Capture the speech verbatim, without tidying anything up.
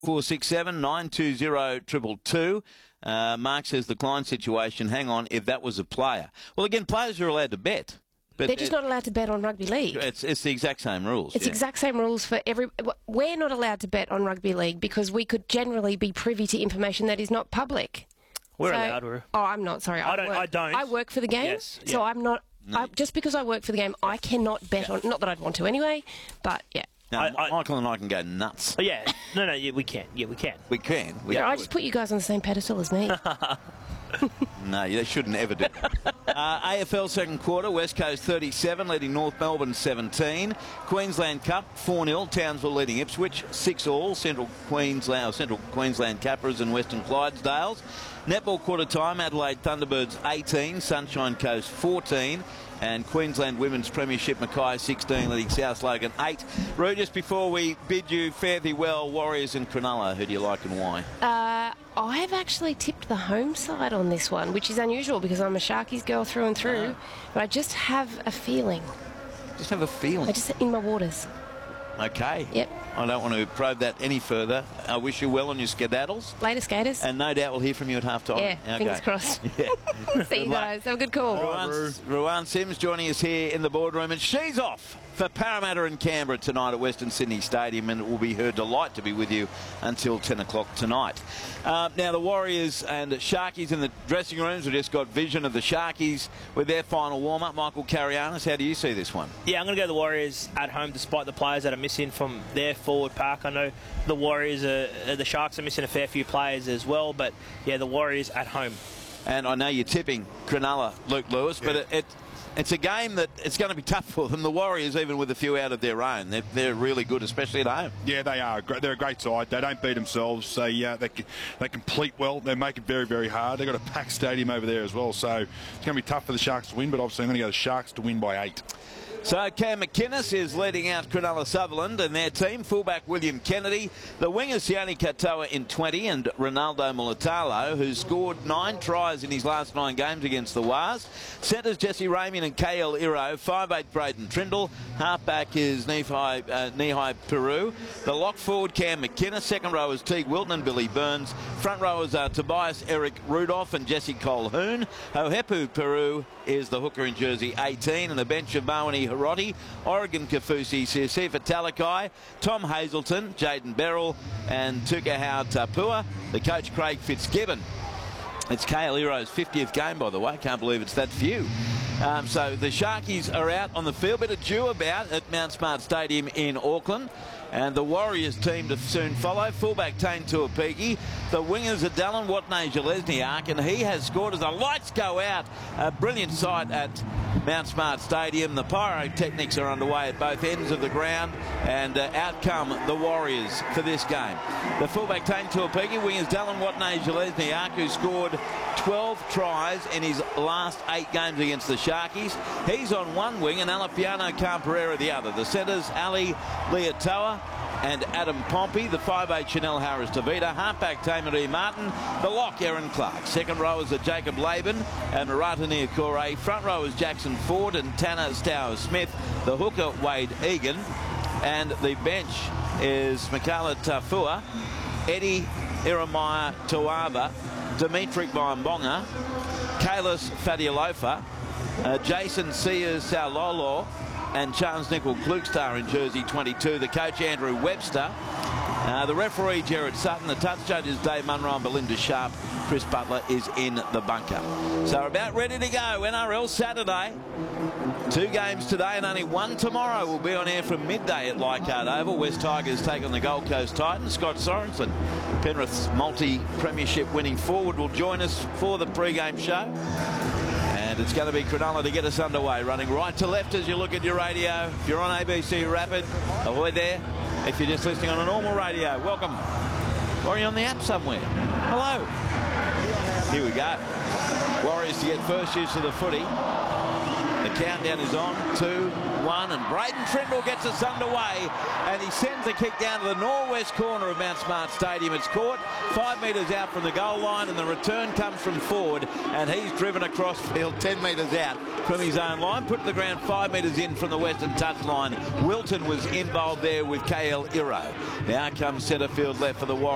four six seven nine two zero triple two. Uh, Mark says the Klein situation. Hang on, if that was a player. Well, again, players are allowed to bet. But They're just it, not allowed to bet on rugby league. It's, it's the exact same rules. It's yeah. exact same rules for every... We're not allowed to bet on rugby league because we could generally be privy to information that is not public. We're so, allowed. We're... Oh, I'm not. Sorry. I don't. Work, I don't. I work for the game, Yes, so yeah. I'm not... I, just because I work for the game, I cannot bet Yeah. on... Not that I'd want to anyway, but yeah. No, I- I- Michael and I can go nuts. Oh, yeah. No, no. Yeah, we can. Yeah, we can. We can. We Yeah, I could. just put you guys on the same pedestal as me. No, they shouldn't ever do that. uh, A F L second quarter, West Coast thirty-seven, leading North Melbourne seventeen. Queensland Cup, four nil, Townsville leading Ipswich, six all, Central Queensland, Central Queensland Capras and Western Clydesdales. Netball quarter time, Adelaide Thunderbirds eighteen, Sunshine Coast fourteen. And Queensland Women's Premiership, Mackay sixteen, leading South Logan eight. Roo, just before we bid you fare thee well, Warriors and Cronulla, who do you like and why? Uh, I've actually tipped the home side on this one, which is unusual because I'm a Sharkies girl through and through. Uh-huh. But I just have a feeling. Just have a feeling. I just in my waters. Okay. Yep. I don't want to probe that any further. I wish you well on your skedaddles. Later, skaters. And no doubt we'll hear from you at half time. Yeah, Okay. fingers crossed. Yeah. See you guys. Have a good call. Ruan, Ruan Sims joining us here in the boardroom, and she's off for Parramatta and Canberra tonight at Western Sydney Stadium, and it will be her delight to be with you until ten o'clock tonight. Uh, now, the Warriors and Sharkies in the dressing rooms. We just got vision of the Sharkies with their final warm-up. Michael Carianis, how do you see this one? Yeah, I'm going to go the Warriors at home, despite the players that are missing from their forward pack. I know the Warriors, are, the Sharks are missing a fair few players as well, but yeah, the Warriors at home. And I know you're tipping Cronulla, Luke Lewis, but Yeah. it, it it's a game that it's going to be tough for them. The Warriors, even with a few out of their own, they're, they're really good, especially at home. Yeah, they are. They're a great side. They don't beat themselves. They uh, they they complete well. They make it very, very hard. They've got a packed stadium over there as well, so it's going to be tough for the Sharks to win, but obviously I'm going to go the Sharks to win by eight. So Cam McInnes is leading out Cronulla Sutherland and their team. Fullback William Kennedy. The wingers Sione Katoa in twenty and Ronaldo Mulatalo, who's scored nine tries in his last nine games against the Wars. Centres Jesse Ramian and K L Iro. five eight Braden Trindle. Halfback is Nihai, uh, Nihai Peru. The lock forward Cam McInnes. Second row is Teague Wilton and Billy Burns. Front rowers are Tobias Eric Rudolph and Jesse Colhoun. Hohepu Peru is the hooker in jersey eighteen, and the bench of Mawani Hiroti, Oregon Kafusi, Sifa Talakai, Tom Hazelton, Jaden Beryl and Tukahau Tapua. The coach Craig Fitzgibbon. It's K L Iro's fiftieth game, by the way. Can't believe it's that few. Um, so the Sharkies are out on the field. Bit of dew about at Mount Smart Stadium in Auckland. And the Warriors team to soon follow. Fullback Tane Tuapiki. The wingers are Dallin Watney-Jalesniak, and he has scored as the lights go out. A brilliant sight at Mount Smart Stadium. The pyrotechnics are underway at both ends of the ground, and uh, out come the Warriors for this game. The fullback Tane Tuapiki, wingers Dallin Watney-Jalesniak, who scored twelve tries in his last eight games against the Sharkies. He's on one wing and Alapiano Camperera the other. The centres Ali Leotoa and Adam Pompey. The five eight Chanel Harris Tavita. Halfback Tamaree Martin. The lock Aaron Clark. Second rowers are Jacob Laban and Marata Niokore. Front rowers Jackson Ford and Tanner Stower Smith. The hooker Wade Egan. And the bench is Mikala Tafua, Eddie Iremaya Tuava, Dimitri Mbonga, Kalis Fadialofa, uh, Jason Sears Saulolo, and Charles Nickel Klugstar in jersey twenty-two. The coach Andrew Webster. Uh, the referee Gerard Sutton. The touch judges Dave Munro and Belinda Sharp. Chris Butler is in the bunker. So about ready to go. N R L Saturday. Two games today and only one tomorrow. Will be on air from midday at Leichhardt Oval. West Tigers take on the Gold Coast Titans. Scott Sorensen, Penrith's multi-premiership winning forward, will join us for the pre-game show. And it's going to be Cronulla to get us underway, running right to left as you look at your radio. If you're on A B C Rapid, ahoy there. If you're just listening on a normal radio, welcome. Or are you on the app somewhere? Hello. Here we go. Warriors to get first use of the footy. The countdown is on. Two, one, and Braden Trindle gets us underway, and he sends a kick down to the northwest corner of Mount Smart Stadium. It's caught five metres out from the goal line, and the return comes from Ford, and he's driven across field ten metres out from his own line, put the ground five metres in from the western touchline. Wilton was involved there with K L Iro. Now comes centre field left for the Warriors.